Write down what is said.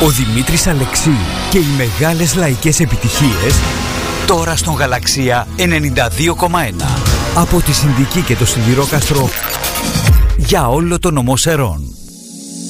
Ο Δημήτρης Αλεξίου και οι μεγάλες λαϊκές επιτυχίες τώρα στον Γαλαξία 92,1. Από τη Συνδική και το Σιδηρόκαστρο για όλο το νομό Σερών.